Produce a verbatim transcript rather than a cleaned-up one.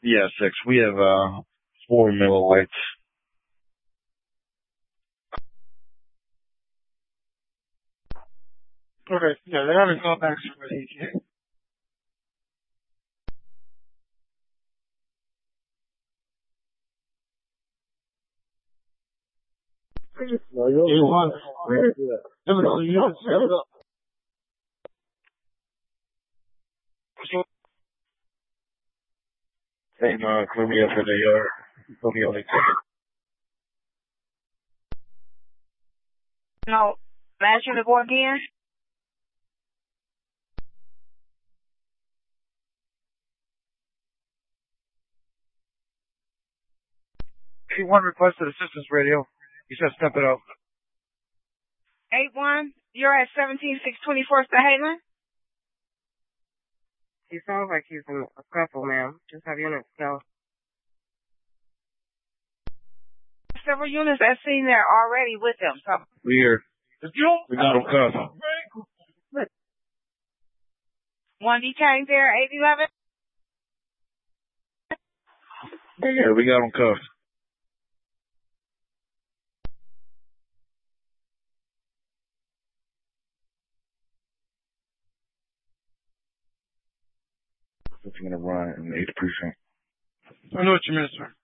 Yeah, six. We have uh four Miller Lights. Okay, yeah, they haven't gone back to the yet. No, you You want Hey, man, clear me up in the yard. Clear me up in the yard. No, last year to go again? He one requested assistance radio. He said step it up. eight one, you're at seventeen six twenty-four Stahaven? He sounds like he's in a scuffle, ma'am. Just have units go. Several units I've seen there already with him. So. We here. We got him cuffed. One detained there, eight eleven? Yeah, we got him cuffed. It's gonna run in the eighth precinct. I know what you mean, sir.